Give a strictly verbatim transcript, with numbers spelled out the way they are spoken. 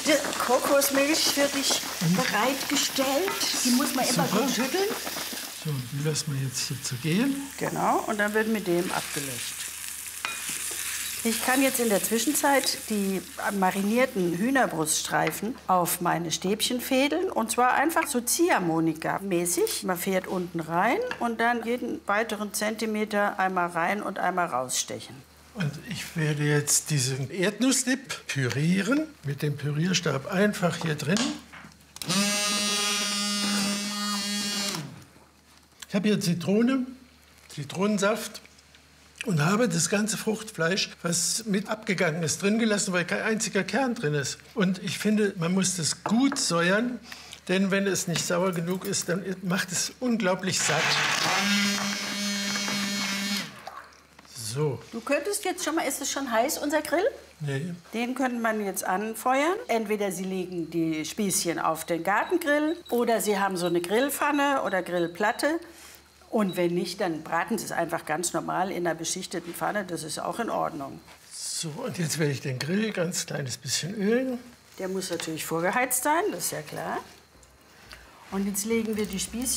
Die Kokosmilch für dich bereitgestellt. Die muss man immer gut schütteln. So, die lassen wir jetzt hier zu gehen. Genau, und dann wird mit dem abgelöscht. Ich kann jetzt in der Zwischenzeit die marinierten Hühnerbruststreifen auf meine Stäbchen fädeln. Und zwar einfach so Ziehharmonika-mäßig. Man fährt unten rein und dann jeden weiteren Zentimeter einmal rein und einmal rausstechen. Und ich werde jetzt diesen Erdnussdip pürieren. Mit dem Pürierstab einfach hier drin. Ich habe hier Zitrone, Zitronensaft. Und habe das ganze Fruchtfleisch, was mit abgegangen ist, drin gelassen, weil kein einziger Kern drin ist. Und ich finde, man muss das gut säuern, denn wenn es nicht sauer genug ist, dann macht es unglaublich satt. So. Du könntest jetzt schon mal, ist es schon heiß, unser Grill? Nee. Den könnte man jetzt anfeuern. Entweder Sie legen die Spießchen auf den Gartengrill oder Sie haben so eine Grillpfanne oder Grillplatte. Und wenn nicht, dann braten Sie es einfach ganz normal in einer beschichteten Pfanne. Das ist auch in Ordnung. So, und jetzt werde ich den Grill ganz kleines bisschen ölen. Der muss natürlich vorgeheizt sein, das ist ja klar. Und jetzt legen wir die Spießchen